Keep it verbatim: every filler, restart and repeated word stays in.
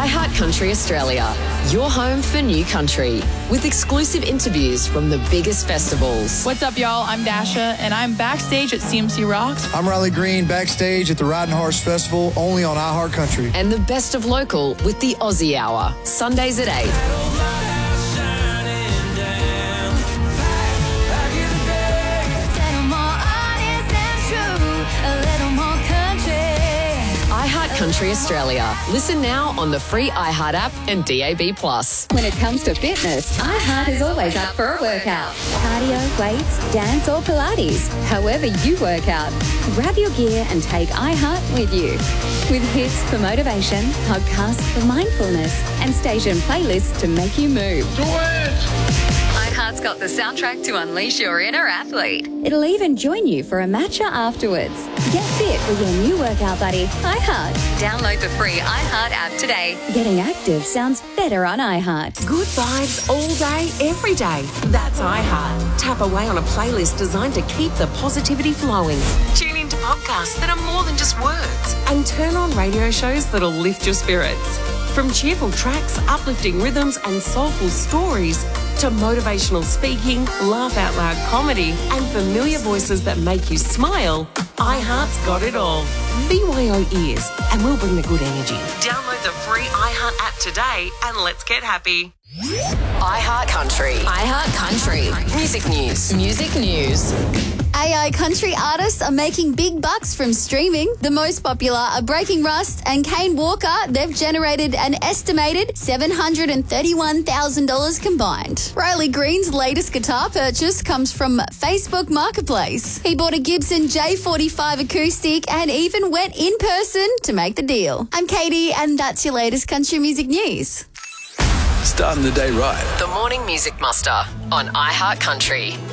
iHeart Country Australia, your home for new country, with exclusive interviews from the biggest festivals. What's up, y'all? I'm Dasha, and I'm backstage at C M C Rocks. I'm Riley Green, backstage at the Riding Horse Festival, only on iHeart Country. And the best of local with the Aussie Hour, Sundays at eight. iHeart Country Australia. Listen now on the free iHeart app and D A B plus. When it comes to fitness, iHeart is always up for a workout. Cardio, weights, dance or Pilates. However you work out, grab your gear and take iHeart with you. With hits for motivation, podcasts for mindfulness, and station playlists to make you move. Do it! iHeart's got the soundtrack to unleash your inner athlete. It'll even join you for a matcha afterwards. Get fit with your new workout buddy, iHeart. Download the free iHeart app today. Getting active sounds better on iHeart. Good vibes all day, every day. That's iHeart. Tap away on a playlist designed to keep the positivity flowing. Tune into podcasts that are more than just words. And turn on radio shows that'll lift your spirits. From cheerful tracks, uplifting rhythms and soulful stories to motivational speaking, laugh-out-loud comedy and familiar voices that make you smile, iHeart's got it all. B Y O ears and we'll bring the good energy. Download the free iHeart app today and let's get happy. iHeart Country. iHeart Country. Music news. Music news. A I country artists are making big bucks from streaming. The most popular are Breaking Rust and Kane Walker. They've generated an estimated seven hundred thirty-one thousand dollars combined. Riley Green's latest guitar purchase comes from Facebook Marketplace. He bought a Gibson J forty-five acoustic and even went in person to make the deal. I'm Katie, and that's your latest country music news. Starting the day right. The Morning Music Muster on iHeart Country.